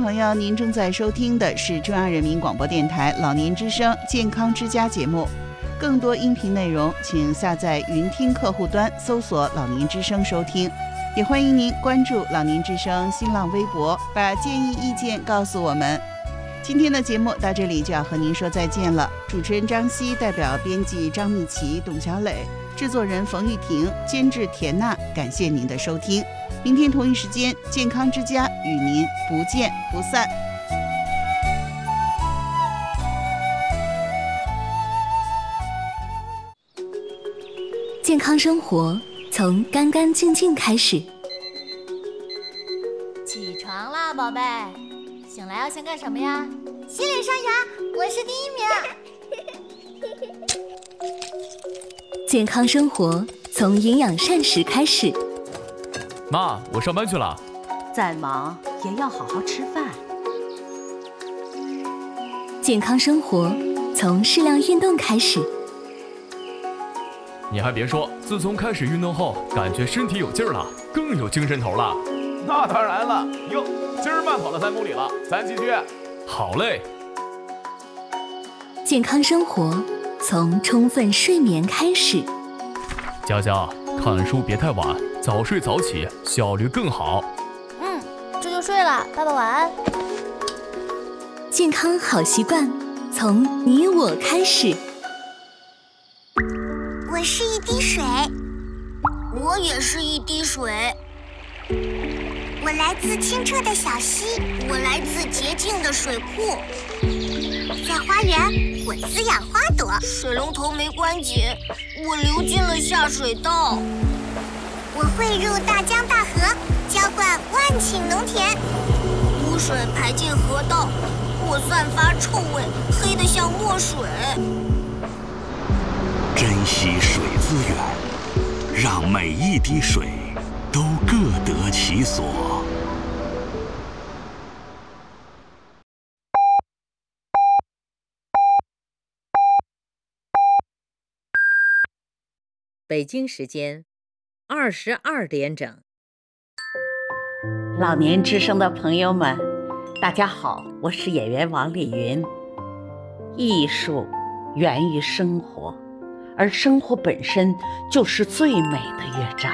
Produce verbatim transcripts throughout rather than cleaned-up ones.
朋友，您正在收听的是中央人民广播电台老年之声健康之家节目。更多音频内容请下载云听客户端搜索老年之声收听，也欢迎您关注老年之声新浪微博，把建议意见告诉我们。今天的节目到这里就要和您说再见了，主持人张希代表编辑张蜜琪、董小磊，制作人冯玉婷，监制田娜，感谢您的收听。明天同一时间，健康之家与您不见不散。 健康生活从干干净净开始。 起床啦，宝贝！醒来要先干什么呀？ 洗脸刷牙，我是第一名。 健康生活从营养膳食开始。 妈，我上班去了。 再忙也要好好吃饭。 健康生活从适量运动开始。 你还别说，自从开始运动后，感觉身体有劲儿了，更有精神头了。 那当然了，哟，今儿慢跑了三公里了，咱继续。 好嘞。 健康生活从充分睡眠开始。 佳佳，看书别太晚，早睡早起，效率更好。 嗯，这就睡了，爸爸晚安。 健康好习惯从你我开始。 我是一滴水， 我也是一滴水。 我来自清澈的小溪， 我来自洁净的水库。 在花园，我滋养花朵。 水龙头没关紧，我流进了下水道。 我汇入大江大河，浇灌万顷农田。 污水排进河道，我散发臭味，黑得像墨水。 珍惜水资源，让每一滴水都各得其所。 北京时间二十二点整。 老年之声的朋友们，大家好，我是演员王丽云。艺术源于生活，而生活本身就是最美的乐章。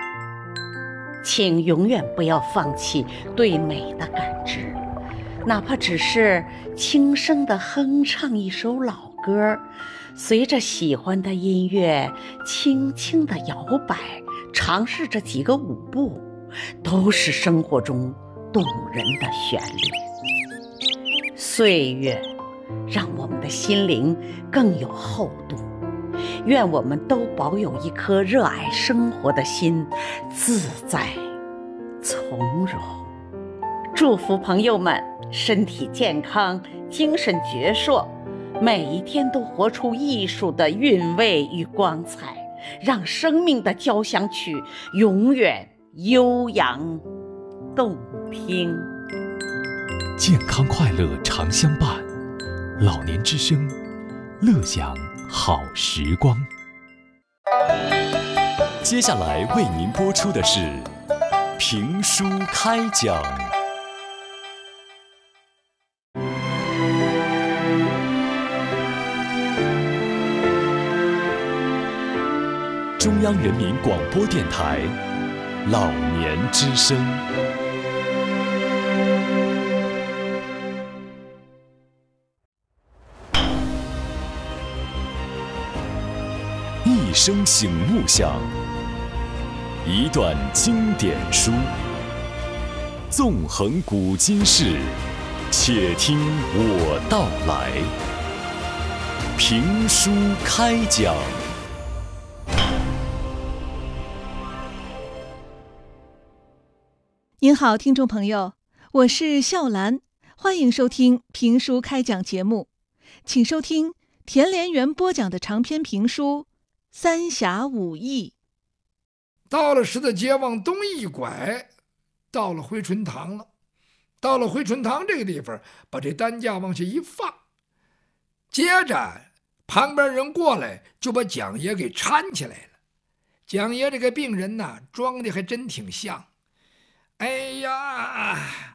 请永远不要放弃对美的感知，哪怕只是轻声地哼唱一首老歌，随着喜欢的音乐轻轻地摇摆，尝试着几个舞步，都是生活中动人的旋律。岁月让我们的心灵更有厚度，愿我们都保有一颗热爱生活的心，自在从容。祝福朋友们身体健康，精神矍铄，每一天都活出艺术的韵味与光彩，让生命的交响曲永远悠扬动听。 健康快乐常相伴，老年之声，乐享好时光。 接下来为您播出的是评书开讲。中央人民广播电台老年之声。一声醒目响，一段经典书，纵横古今事，且听我道来。评书开讲。 您好，听众朋友，我是笑兰，欢迎收听评书开讲节目，请收听田连元播讲的长篇评书《三峡五义》。 到了十字街往东一拐，到了回春堂了。到了回春堂这个地方，把这担架往下一放，接着旁边人过来就把蒋爷给搀起来了。蒋爷这个病人呢，装的还真挺像。哎呀，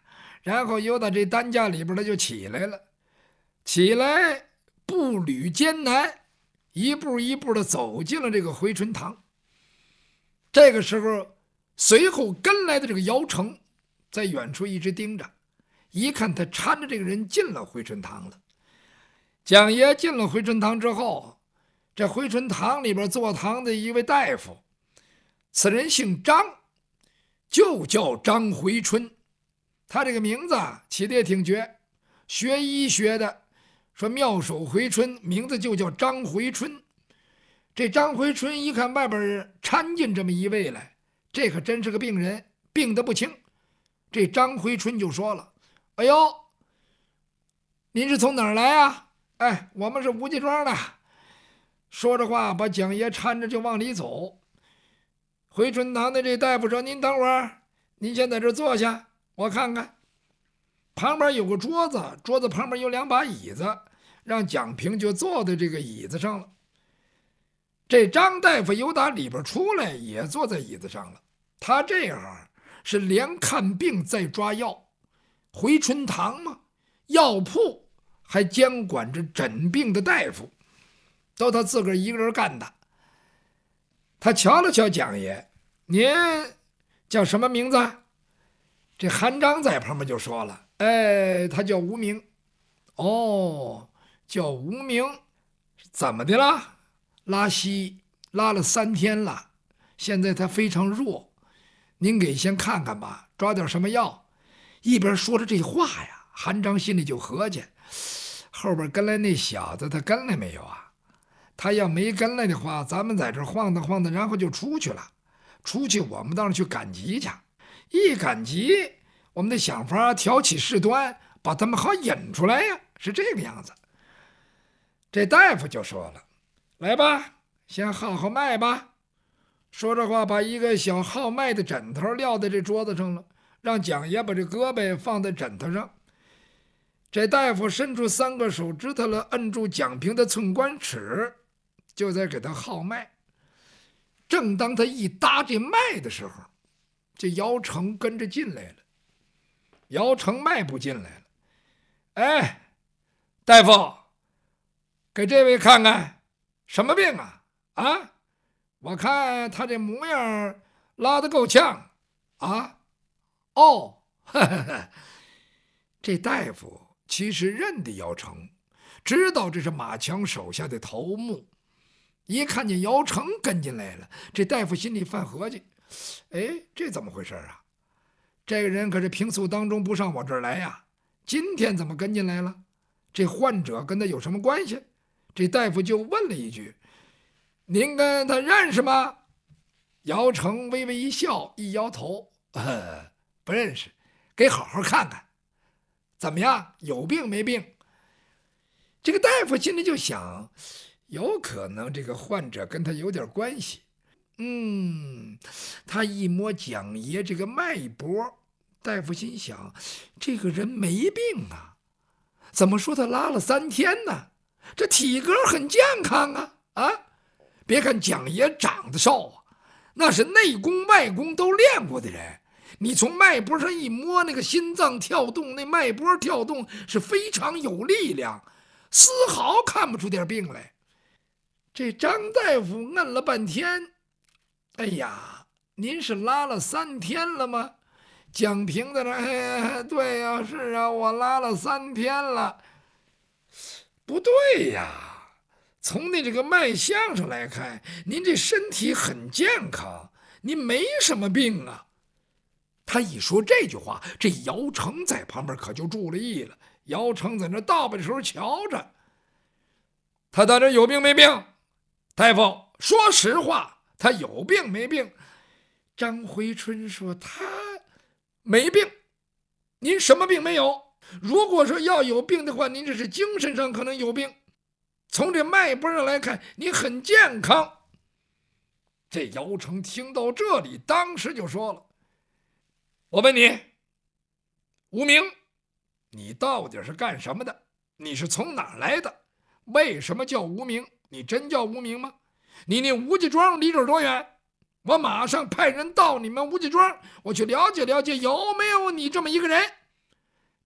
然后由到这担架里边他就起来了，起来步履艰难，一步一步的走进了这个回春堂。这个时候，随后跟来的这个姚成在远处一直盯着，一看他搀着这个人进了回春堂了。蒋爷进了回春堂之后，这回春堂里边坐堂的一位大夫，此人姓张，就叫张回春。他这个名字起的也挺绝，学医学的说妙手回春，名字就叫张回春。这张回春一看外边掺进这么一位来，这可真是个病人，病得不轻。这张回春就说了：“哎呦，您是从哪儿来啊？哎，我们是吴家庄的。”说着话，把蒋爷搀着就往里走。回春堂的这大夫说：“您等会儿，您先在这坐下，我看看。”旁边有个桌子，桌子旁边有两把椅子，让蒋平就坐在这个椅子上了。这张大夫由打里边出来，也坐在椅子上了。他这样是连看病再抓药，回春堂嘛，药铺还监管着诊病的大夫，都他自个儿一个人干的。他瞧了瞧蒋爷：“您叫什么名字？”这韩章在旁边就说了：“哎，他叫无名。”“哦，叫无名，怎么的了？”“拉稀，拉了三天了，现在他非常弱，您给先看看吧，抓点什么药。”一边说着这话呀，韩章心里就合计：后边跟来那小子他跟来没有啊？他要没跟来的话，咱们在这晃荡晃荡，然后就出去了。出去我们到那去赶集去，一赶集我们得想法挑起事端，把他们好引出来呀，是这个样子。这大夫就说了：“来吧，先号号脉吧。”说着话，把一个小号脉的枕头撂在这桌子上了，让蒋爷把这胳膊放在枕头上。这大夫伸出三个手指头了，摁住蒋平的寸关尺，就在给他号脉。正当他一搭这脉的时候，这姚成跟着进来了。姚成迈步进来了：“哎，大夫，给这位看看什么病啊？啊，我看他这模样拉得够呛啊。”“哦，呵呵呵。”这大夫其实认得姚成，知道这是马强手下的头目。一看见姚成跟进来了，这大夫心里犯合计：哎，这怎么回事啊？这个人可是平素当中不上我这儿来呀，今天怎么跟进来了？这患者跟他有什么关系？这大夫就问了一句：“您跟他认识吗？”姚成微微一笑，一摇头：“呃，不认识，给好好看看，怎么样？有病没病？”这个大夫心里就想，有可能这个患者跟他有点关系。嗯，他一摸蒋爷这个脉搏，大夫心想，这个人没病啊，怎么说他拉了三天呢？这体格很健康啊！啊，别看蒋爷长得瘦啊，那是内功外功都练过的人。你从脉搏上一摸，那个心脏跳动，那脉搏跳动是非常有力量，丝毫看不出点病来。这张大夫摁了半天，哎呀，您是拉了三天了吗？蒋平在那，哎，对呀、啊，是啊，我拉了三天了。不对呀，从那这个脉象上来看，您这身体很健康，您没什么病啊。他一说这句话，这姚成在旁边可就注了意了。姚成在那倒背的时候瞧着，他到底有病没病？大夫，说实话，他有病没病？张回春说他没病。您什么病没有？如果说要有病的话，您这是精神上可能有病。从这脉搏上来看，您很健康。这姚成听到这里，当时就说了：“我问你，无名，你到底是干什么的？你是从哪儿来的？为什么叫无名？你真叫无名吗？你那吴家庄离这儿多远？我马上派人到你们吴家庄，我去了解了解有没有你这么一个人。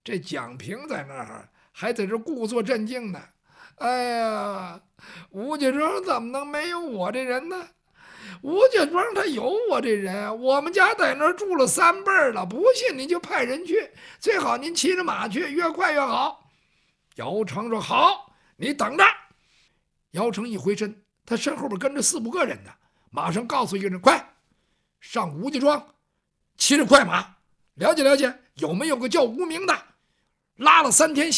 这蒋平在那儿还在这故作镇静呢。哎呀，吴家庄怎么能没有我这人呢？吴家庄他有我这人，我们家在那儿住了三辈儿了，不信您就派人去，最好您骑着马去，越快越好。姚成说好，你等着。姚成一回身，他身后边跟着四五个人呢，马上告诉一个人，快上吴家庄，骑着快马了解了解有没有个叫无名的，拉了三天